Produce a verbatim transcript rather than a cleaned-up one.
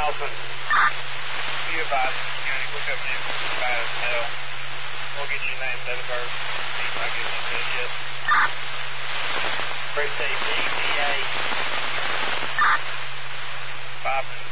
Nelson. You about County, look up there bad as hell. We'll get your name, let it bird. See if I get into it yet. Appreciate D D A. Five